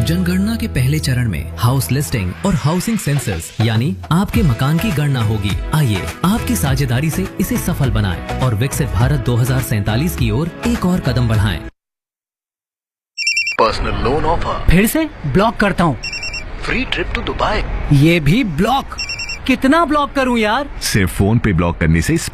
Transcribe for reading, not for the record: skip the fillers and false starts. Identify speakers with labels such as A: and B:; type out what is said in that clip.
A: जनगणना के पहले चरण में हाउस लिस्टिंग और हाउसिंग सेंसस यानी आपके मकान की गणना होगी। आइए आपकी साझेदारी से इसे सफल बनाएं और विकसित भारत 2047 की ओर एक और कदम बढ़ाएं।
B: पर्सनल लोन ऑफर
C: फिर से ब्लॉक करता हूँ।
B: फ्री ट्रिप टू दुबई
C: ये भी ब्लॉक। कितना ब्लॉक करूँ यार?
D: सिर्फ फोन पे ब्लॉक करने से